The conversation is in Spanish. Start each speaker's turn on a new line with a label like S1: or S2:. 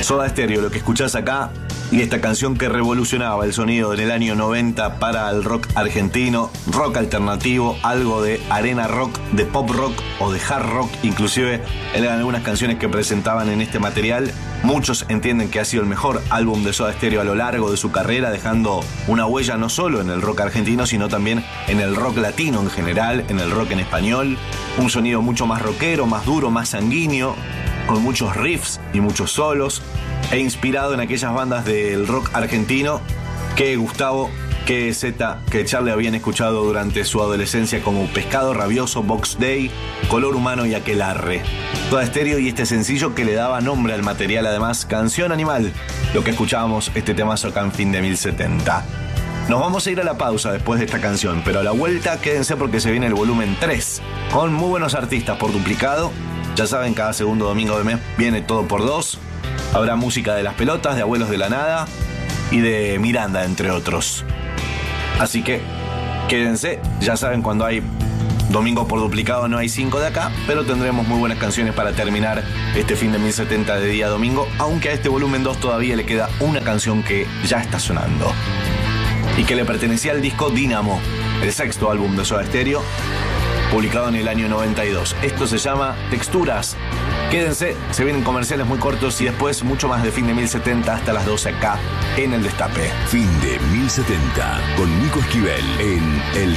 S1: Soda Stereo, lo que escuchás acá, y esta canción que revolucionaba el sonido en el año 90 para el rock argentino, rock alternativo, algo de arena rock, de pop rock o de hard rock, inclusive eran algunas canciones que presentaban en este material. Muchos entienden que ha sido el mejor álbum de Soda Stereo a lo largo de su carrera, dejando una huella no solo en el rock argentino, sino también en el rock latino en general, en el rock en español. Un sonido mucho más rockero, más duro, más sanguíneo, con muchos riffs y muchos solos, e inspirado en aquellas bandas del rock argentino que Gustavo, que Zeta, que Charlie habían escuchado durante su adolescencia, como Pescado Rabioso, Box Day, Color Humano y Aquelarre. Soda Stereo y este sencillo que le daba nombre al material, además, Canción Animal, lo que escuchábamos, este temazo acá en Fin de 1070. Nos vamos a ir a la pausa después de esta canción, pero a la vuelta quédense porque se viene el volumen 3, con muy buenos artistas por duplicado. Ya saben, cada segundo domingo de mes viene todo por dos. Habrá música de Las Pelotas, de Abuelos de la Nada y de Miranda, entre otros. Así que quédense, ya saben, cuando hay domingo por duplicado no hay 5 de acá, pero tendremos muy buenas canciones para terminar este Fin de 1070 de día domingo, aunque a este volumen 2 todavía le queda una canción que ya está sonando y que le pertenecía al disco Dínamo, el sexto álbum de Soda Stereo, publicado en el año 92. Esto se llama Texturas. Quédense, se vienen comerciales muy cortos y después mucho más de Fin de 1070 hasta las 12 acá en El Destape.
S2: Fin de 1070 con Nico Esquivel en El